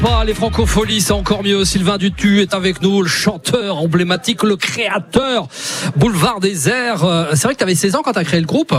Pas les francopholies, c'est encore mieux. Sylvain Dutu est avec nous, le chanteur emblématique, le créateur. Boulevard Désert. C'est vrai que tu avais 16 ans quand tu as créé le groupe?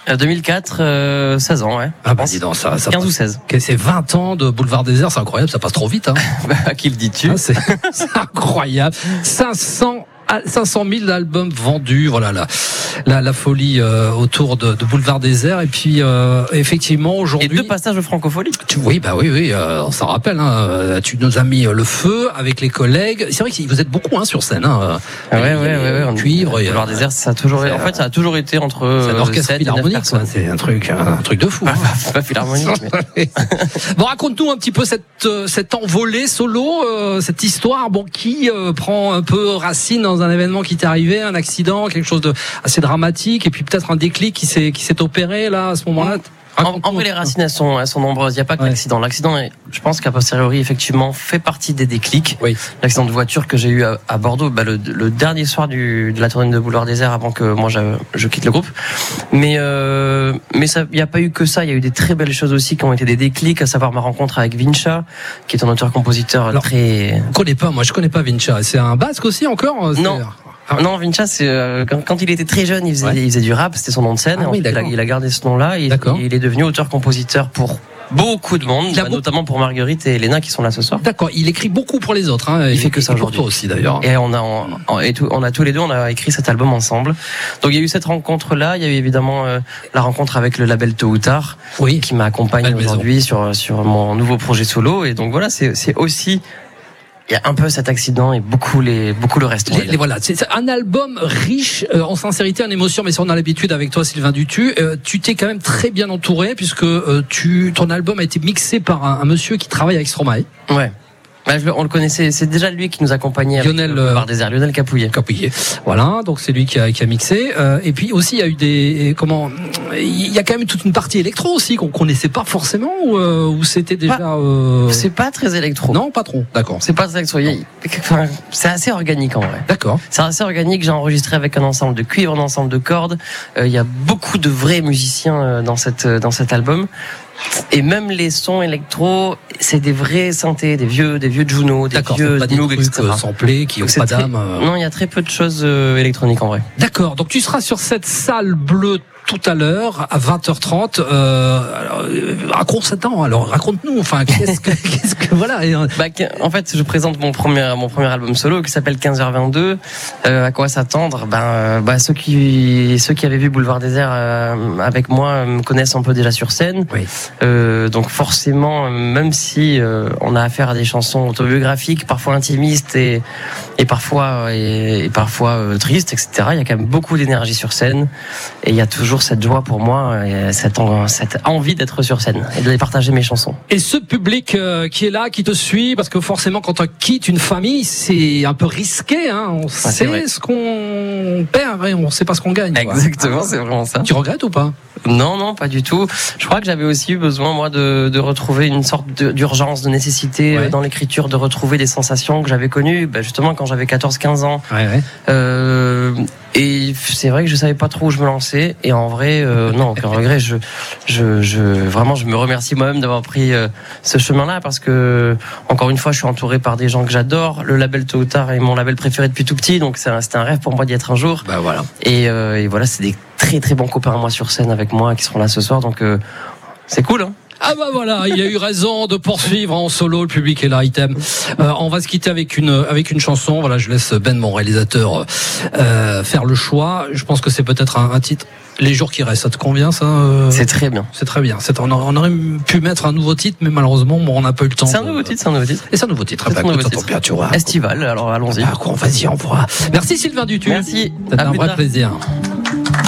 2004, 16 ans, ouais. Ah bah dis donc, ça 15 passe, ou 16. C'est 20 ans de Boulevard Désert, c'est incroyable, ça passe trop vite. Hein. À qui le dis-tu? C'est incroyable. 500 000 albums vendus, voilà la folie autour de Boulevard Désert. Et puis effectivement aujourd'hui. Et 2 passages de francophonie. Oui, on s'en rappelle. Hein, tu nous as mis le feu avec les collègues. C'est vrai que vous êtes beaucoup sur scène. Hein, ouais. Cuivre. Boulevard Désert, ça a toujours été entre. C'est un orchestre philharmonique, quoi. C'est un truc de fou. Pas philharmonique. Mais... Bon, raconte-nous un petit peu cette envolée solo, cette histoire, qui prend un peu racine dans un événement qui t'est arrivé, un accident, quelque chose de assez dramatique, et puis peut-être un déclic qui s'est opéré là à ce moment-là. En vrai, les racines elles sont nombreuses. Il n'y a pas que l'accident. L'accident, je pense qu'à posteriori, effectivement, fait partie des déclics. Oui. L'accident de voiture que j'ai eu à Bordeaux, le dernier soir de la tournée de Boulevard Désert, avant que moi je quitte le groupe. Mais ça, il n'y a pas eu que ça. Il y a eu des très belles choses aussi qui ont été des déclics, à savoir ma rencontre avec Vincha, qui est un auteur-compositeur très. Je connais pas Vincha. C'est un basque aussi encore. Non. Non, Vincha, c'est quand il était très jeune, il faisait du rap, c'était son nom de scène. Il a gardé ce nom-là. Il est devenu auteur-compositeur pour beaucoup de monde, notamment pour Marguerite et Elena qui sont là ce soir. D'accord. Il écrit beaucoup pour les autres. Hein. Il fait que ça aujourd'hui. Pour toi aussi d'ailleurs. Et on a tous les deux, on a écrit cet album ensemble. Donc il y a eu cette rencontre-là. Il y a eu évidemment la rencontre avec le label Tôt ou Tard, qui m'accompagne aujourd'hui sur mon nouveau projet solo. Et donc voilà, c'est aussi. Il y a un peu cet accident et beaucoup le reste. Voilà, c'est un album riche en sincérité, en émotion, mais ça on a l'habitude avec toi, Sylvain Dutu. Tu t'es quand même très bien entouré puisque ton album a été mixé par un monsieur qui travaille avec Stromae. Ouais. On le connaissait, c'est déjà lui qui nous accompagnait avec Boulevard Désert, Lionel Capouillet. Voilà, donc c'est lui qui a mixé. Et puis aussi il y a eu il y a quand même toute une partie électro aussi qu'on connaissait pas forcément ou c'était déjà. C'est pas très électro. Non, pas trop. D'accord. C'est pas très électro. C'est assez organique en vrai. D'accord. C'est assez organique. J'ai enregistré avec un ensemble de cuivres, un ensemble de cordes. Il y a beaucoup de vrais musiciens dans cet album. Et même les sons électro, c'est des vrais synthés, des vieux Juno, des vieux Moog, etc. Samplés qui ont pas d'âme. Non, il y a très peu de choses électroniques en vrai. D'accord. Donc tu seras sur cette salle bleue tout à l'heure à 20h30. Raconte-nous. Enfin, qu'est-ce que voilà. En fait, je présente mon premier album solo qui s'appelle 15h22. À quoi s'attendre? Ceux qui avaient vu Boulevard Désert avec moi me connaissent un peu déjà sur scène. Oui. Donc forcément, même si on a affaire à des chansons autobiographiques, parfois intimistes et parfois tristes, etc. Il y a quand même beaucoup d'énergie sur scène et il y a toujours cette joie pour moi, cette envie d'être sur scène et de partager mes chansons. Et ce public qui est là, qui te suit, parce que forcément quand on quitte une famille, c'est un peu risqué. Hein. On sait ce qu'on perd et on sait pas ce qu'on gagne. Exactement, c'est vraiment ça. Tu regrettes ou pas? Non, pas du tout. Je crois que j'avais aussi eu besoin, moi, de retrouver une sorte d'urgence, de nécessité dans l'écriture, de retrouver des sensations que j'avais connues, justement, quand j'avais 14-15 ans. Et c'est vrai que je savais pas trop où je me lançais. Et en vrai, non, aucun regret. Vraiment, je me remercie moi-même d'avoir pris ce chemin-là parce que, encore une fois, je suis entouré par des gens que j'adore. Le label Tôt ou Tard est mon label préféré depuis tout petit, donc c'était un rêve pour moi d'y être un jour. Voilà. Et voilà, c'est des très très bons copains à moi sur scène avec moi qui seront là ce soir, donc c'est cool, hein. Ah voilà, il a eu raison de poursuivre en solo, le public est là, il t'aime. On va se quitter avec une chanson. Voilà, je laisse Ben, mon réalisateur, faire le choix. Je pense que c'est peut-être un titre. Les jours qui restent, ça te convient ça? C'est très bien. C'est très bien. On aurait pu mettre un nouveau titre, mais malheureusement, on n'a pas eu le temps. C'est un nouveau titre. Et c'est un nouveau titre. Tu vois. Estival. Alors allons-y. Vas-y, on voit. Merci Sylvain Dutu. Merci. C'était un vrai plaisir.